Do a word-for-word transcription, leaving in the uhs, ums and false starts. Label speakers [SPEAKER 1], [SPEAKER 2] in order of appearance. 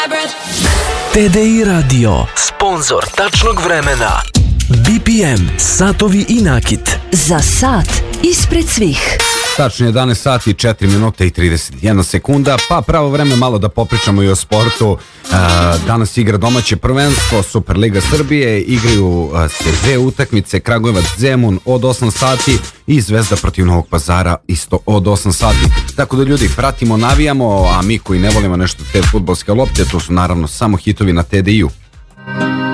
[SPEAKER 1] T D I Radio, sponzor tačnog vremena. B P M, satovi i nakit.
[SPEAKER 2] Za sat ispred svih.
[SPEAKER 3] Tačno jedanaest sati i četiri minuta i trideset jedna sekunda, pa pravo vreme malo da popričamo i o sportu. Danas igra domaće prvenstvo, Superliga Srbije, igraju se dve utakmice, Kragujevac Zemun od osam sati i Zvezda protiv Novog Pazara isto od osam sati. Tako da ljudi, pratimo, navijamo, a mi koji ne volimo nešto te fudbalske lopte, to su naravno samo hitovi na T D I-u.